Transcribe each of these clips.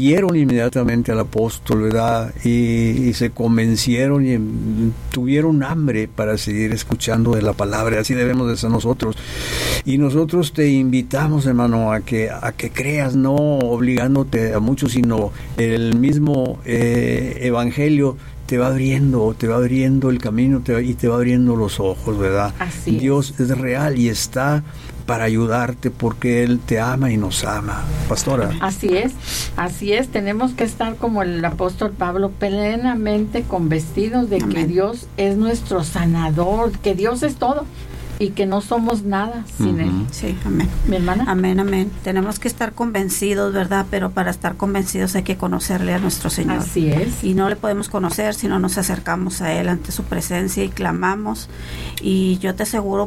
Siguieron inmediatamente al apóstol, ¿verdad? Y se convencieron y tuvieron hambre para seguir escuchando de la palabra. Así debemos de ser nosotros. Y nosotros te invitamos, hermano, a que creas, no obligándote a mucho, sino el mismo evangelio te va abriendo el camino y te va abriendo los ojos, ¿verdad? Así Dios es real y está para ayudarte porque Él te ama y nos ama. Pastora. Así es, tenemos que estar como el apóstol Pablo, plenamente convencidos de que Dios es nuestro sanador, que Dios es todo y que no somos nada sin Él. Sí, amén. Mi hermana. Amén. Tenemos que estar convencidos, ¿verdad? Pero para estar convencidos hay que conocerle a nuestro Señor. Así es. Y no le podemos conocer si no nos acercamos a Él ante su presencia y clamamos. Y yo te aseguro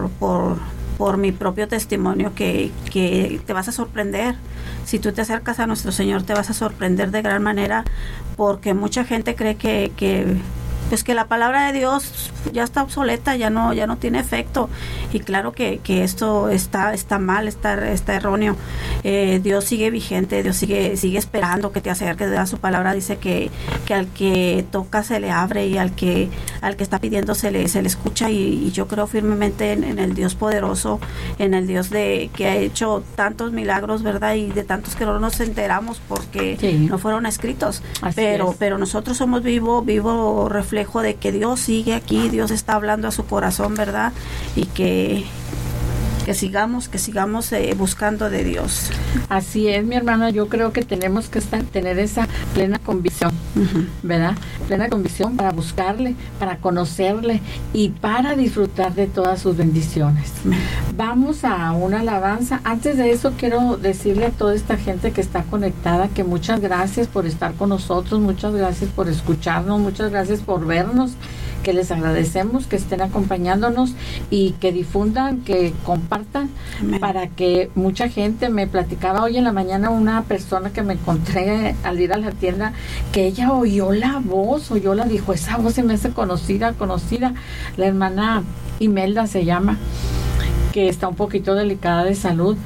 por mi propio testimonio que te vas a sorprender. Si tú te acercas a nuestro Señor, te vas a sorprender de gran manera, porque mucha gente cree que la palabra de Dios ya está obsoleta, ya no tiene efecto. Y claro que esto está mal, está erróneo. Dios sigue vigente, Dios sigue esperando que te acerques. Su palabra dice que al que toca se le abre, y al que está pidiendo se le escucha. Y yo creo firmemente en el Dios poderoso, en el Dios que ha hecho tantos milagros, ¿verdad? Y de tantos que no nos enteramos porque no fueron escritos. Pero nosotros somos vivo reflejo de que Dios sigue aquí, Dios está hablando a su corazón, ¿verdad? Y que sigamos buscando de Dios. Así es, mi hermana, yo creo que tenemos que tener esa plena convicción, ¿verdad? Plena convicción para buscarle, para conocerle y para disfrutar de todas sus bendiciones. Vamos a una alabanza. Antes de eso, quiero decirle a toda esta gente que está conectada que muchas gracias por estar con nosotros, muchas gracias por escucharnos, muchas gracias por vernos, que les agradecemos que estén acompañándonos y que difundan, que compartan. Amén. Para que mucha gente. Me platicaba hoy en la mañana una persona que me encontré al ir a la tienda, que ella oyó la voz, dijo, esa voz se me hace conocida, la hermana Imelda se llama, que está un poquito delicada de salud,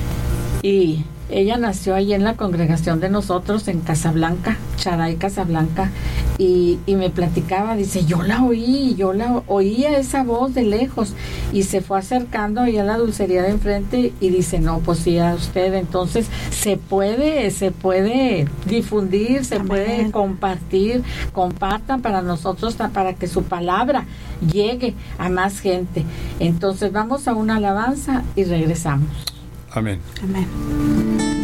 y ella nació ahí en la congregación de nosotros en Casablanca, Charay, Casablanca, y me platicaba, dice, yo la oía esa voz de lejos, y se fue acercando ahí a la dulcería de enfrente y dice, no, pues sí, a usted. Entonces se puede difundir, se puede compartir, compartan para nosotros, para que su palabra llegue a más gente. Entonces vamos a una alabanza y regresamos. Amén. Amén.